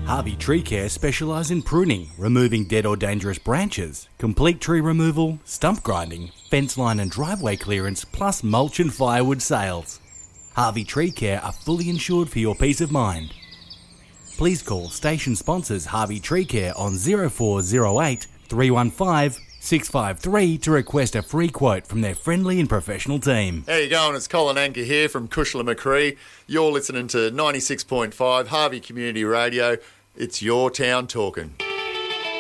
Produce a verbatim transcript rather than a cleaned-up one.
Harvey Tree Care specialise in pruning, removing dead or dangerous branches, complete tree removal, stump grinding, fence line and driveway clearance, plus mulch and firewood sales. Harvey Tree Care are fully insured for your peace of mind. Please call station sponsors Harvey Tree Care on zero four zero eight, three one five, six five three to request a free quote from their friendly and professional team. How you going? It's Colin Anker here from Cushla Macrae. You're listening to ninety-six point five Harvey Community Radio. It's your town talking.